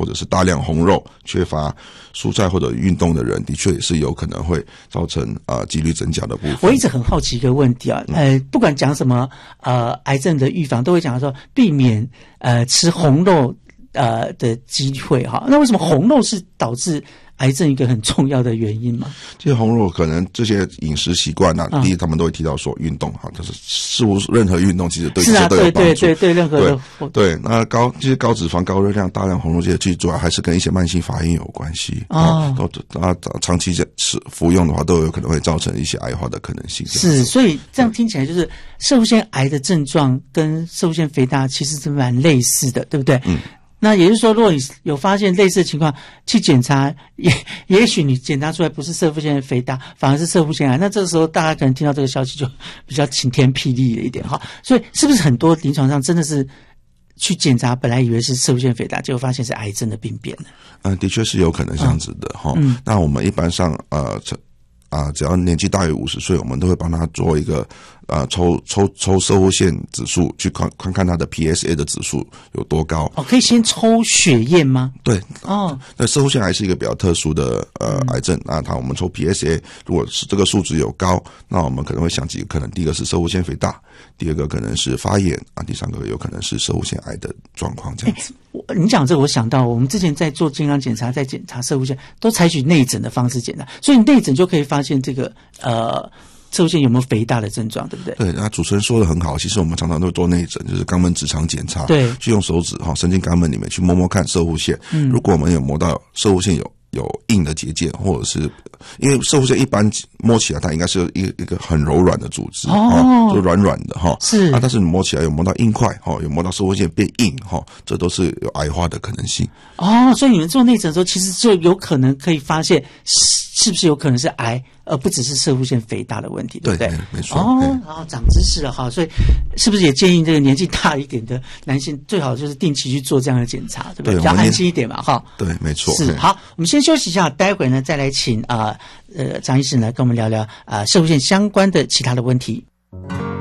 或者是大量红肉、缺乏蔬菜或者运动的人，的确也是有可能会造成几率增加的部分。 我一直很好奇一个问题啊，不管讲什么癌症的预防，都会讲说避免吃红肉的机会哈。那为什么红肉是导致癌症一个很重要的原因嘛？ 这些红肉可能这些饮食习惯第一他们都会提到说运动哈，就是似乎任何运动其实对这些都有帮助。 对任何的对。那这些高脂肪、高热量、大量红肉这些，其实主要还是跟一些慢性发炎有关系长期服用的话，都有可能会造成一些癌化的可能性。 是，所以这样听起来就是攝護腺癌的症状跟攝護腺肥大其实是蛮类似的，对不对？那也就是说，如果你有发现类似的情况，去检查，也许你检查出来不是攝護腺肥大，反而是攝護腺癌，那这个时候大家可能听到这个消息就比较晴天霹雳了一点哈。所以是不是很多临床上真的是去检查，本来以为是攝護腺肥大，结果发现是癌症的病变呢？的确是有可能这样子的哈。那我们一般上只要年纪大于50岁，我们都会帮他做一个抽攝護腺指数，去看看他的 PSA 的指数有多高。 可以先抽血验吗？ 对。那攝護腺癌是一个比较特殊的癌症，那我们抽 PSA， 如果是这个数值有高，那我们可能会想几个可能，第一个是攝護腺肥大，第二个可能是发炎第三个有可能是攝護腺癌的状况这样子。 你讲这个，我想到我们之前在做健康检查，在检查攝護腺都采取内诊的方式检查，所以内诊就可以发现这个攝護腺有没有肥大的症状，对不对？ 对，那主持人说的很好，其实我们常常都会做内诊，就是肛门直肠检查， 对， 去用手指伸进肛门里面去摸摸看攝護腺，如果我们有摸到攝護腺有硬的结界，或者是因为攝護腺一般摸起来它应该是一个很柔软的组织就软软的是但是你摸起来有摸到硬块有摸到攝護腺变硬这都是有癌化的可能性。 所以你们做内诊的时候，其实就有可能可以发现是不是有可能是癌，而不只是攝護腺肥大的问题，对不对？ 对，没错。 长知识了哈。所以是不是也建议这个年纪大一点的男性最好就是定期去做这样的检查，对不对？比较安心一点嘛哈。 对，没错。 是。好，我们先休息一下，待会呢再来请张医师呢跟我们聊聊攝護腺相关的其他的问题。